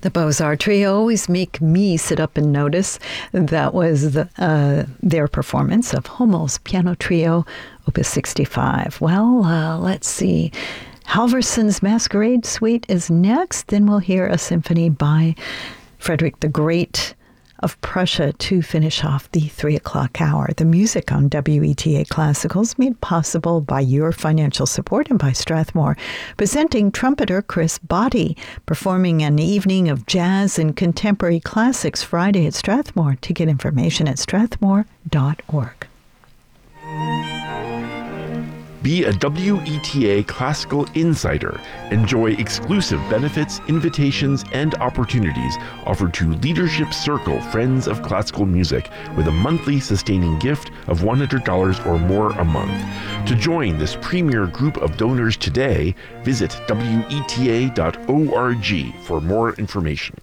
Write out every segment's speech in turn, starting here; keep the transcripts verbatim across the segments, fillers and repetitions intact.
The Beaux-Arts Trio always make me sit up and notice. That was the, uh, their performance of Hummel's Piano Trio, Opus sixty-five. Well, uh, let's see. Halvorson's Masquerade Suite is next. Then we'll hear a symphony by Frederick the Great of Prussia to finish off the three o'clock hour. The music on W E T A Classicals made possible by your financial support and by Strathmore, presenting trumpeter Chris Botti, performing an evening of jazz and contemporary classics Friday at Strathmore. To get information at strathmore dot org. Be a W E T A Classical Insider. Enjoy exclusive benefits, invitations, and opportunities offered to Leadership Circle Friends of Classical Music with a monthly sustaining gift of one hundred dollars or more a month. To join this premier group of donors today, visit W E T A dot org for more information.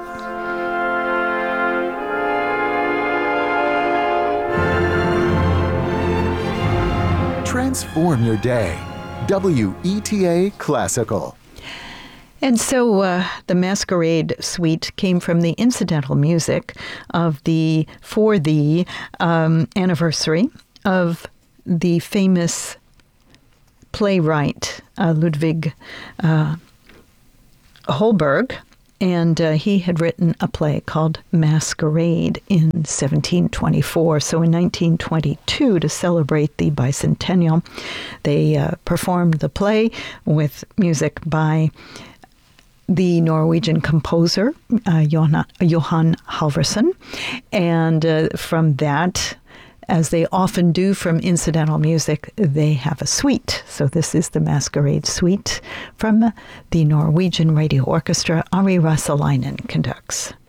Transform your day. W E T A Classical. And so uh, the Masquerade Suite came from the incidental music of the for the um, anniversary of the famous playwright uh, Ludwig uh, Holberg. And uh, he had written a play called Masquerade in seventeen twenty-four. So in nineteen twenty-two, to celebrate the bicentennial, they uh, performed the play with music by the Norwegian composer, uh, Johan, Johan Halvorsen. And uh, from that, as they often do from incidental music, they have a suite. So this is the Masquerade Suite from the Norwegian Radio Orchestra. Ari Russelainen conducts.